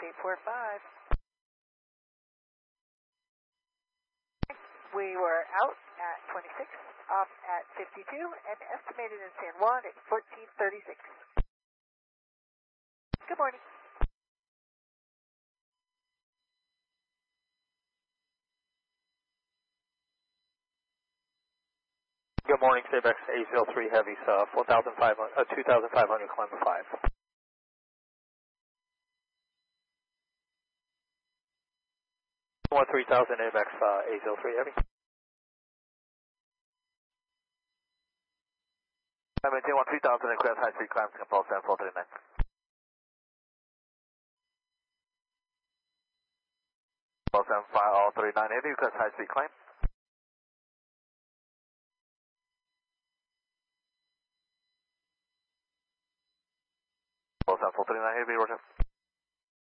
845. We were out at 26, off at 52, and estimated in San Juan at 1436. Good morning. Good morning, Sabex 803 Heavy, 2,500, climb 5. 3000 ABEX 803 Heavy. I maintain 3000 request high speed climb, Singapore 7439. Singapore 75039 Heavy, request high speed climb. Singapore 7439 Heavy, roger.